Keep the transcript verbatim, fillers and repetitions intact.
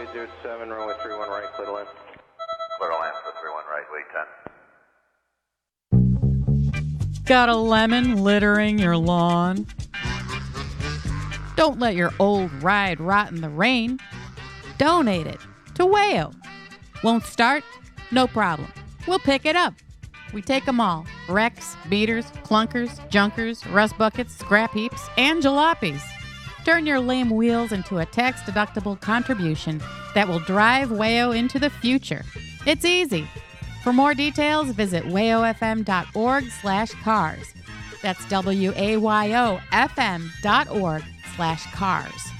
zero seven, runway three one right, clear to land. Clear to land for three one right, wait ten. Got a lemon littering your lawn? Don't let your old ride rot in the rain. Donate it to Wayo. Won't start? No problem. We'll pick it up. We take them all. Wrecks, beaters, clunkers, junkers, rust buckets, scrap heaps, and jalopies. Turn your lame wheels into a tax-deductible contribution that will drive Wayo into the future. It's easy. For more details, visit wayofm.org slash cars. That's W-A-Y-O-F-M dot org slash cars.